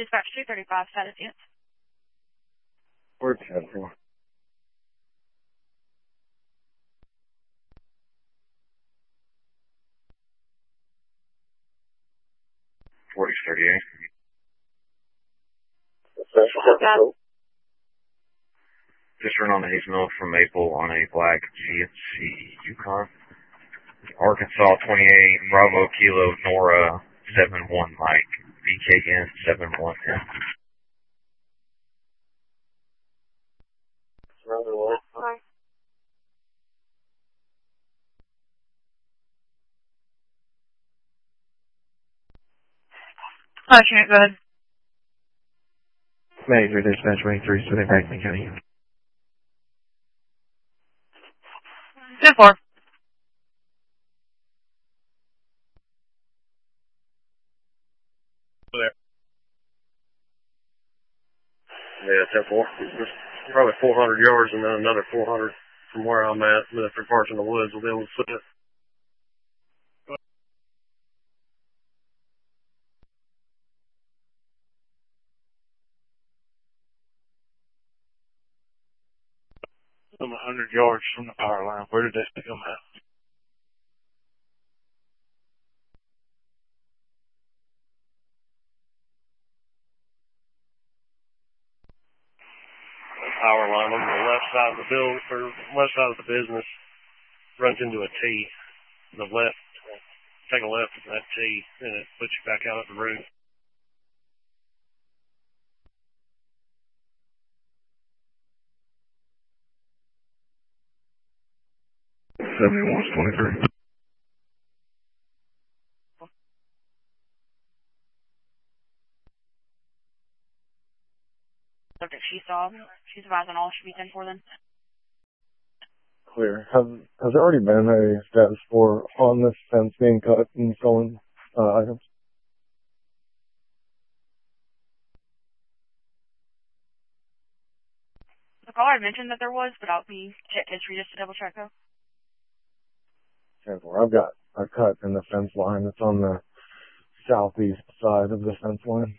Dispatch 235, status units. Word 10-4. Forty's 38. Just run on the Hazelmill from Maple on a black GMC Yukon. Arkansas 28, Bravo Kilo Nora 71 Mike, BKN 71M. Hi. Hi, Unit, go ahead. Major Dispatch 23, Smith Franklin County. 10-4. There. Yeah, 10-4. Probably 400 yards and then another 400 from where I'm at. But if they're parked in the woods, we'll be able to see it. I'm 100 yards from the power line. Where did they come out? The power line on the left side of the building, or left side of the business, runs into a T. The left, take a left at that T, and it puts you back out at the roof. 71-23. Subject she saw. She's advising all should be 10-4 then. Clear. Has there already been a status for on this fence being cut and stolen items? The caller had mentioned that there was, but I'll be check history just to double check though. 10-4. I've got a cut in the fence line. It's on the southeast side of the fence line.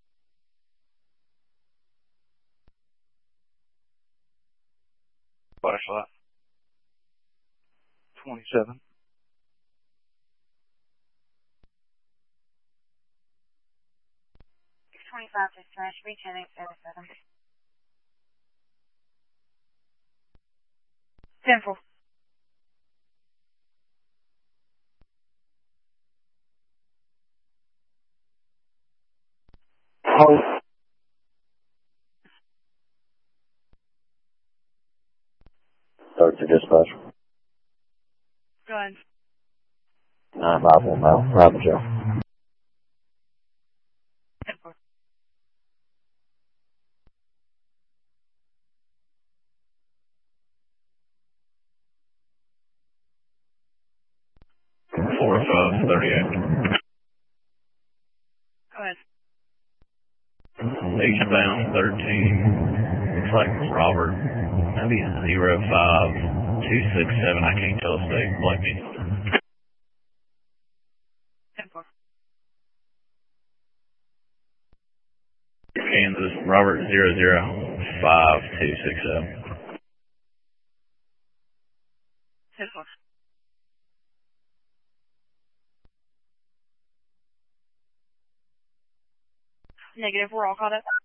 Flashlight. 27. It's 25 dispatch, reach 877. 10-4. Oh. Dr. Dispatch. Go ahead. 951 now. Rapid Joe. 10-4. Four 38. Go ahead. Eastbound 13. Looks like Robert. Maybe 05267. I can't tell if they like me. 10-4. Kansas, Robert 005267. 10-4. Negative, we're all caught up.